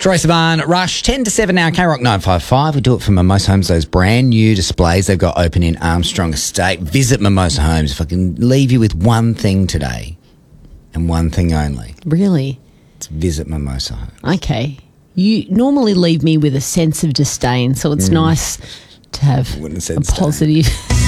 Troy Sivan, Rush, 10 to 7 now, K-Rock 955. We do it for Mimosa Homes, those brand new displays they've got open in Armstrong Estate. Visit Mimosa Homes. If I can leave you with one thing today, and one thing only. Really? It's visit Mimosa Homes. Okay. You normally leave me with a sense of disdain, so it's nice to have Wouldn't have said a disdain. positive...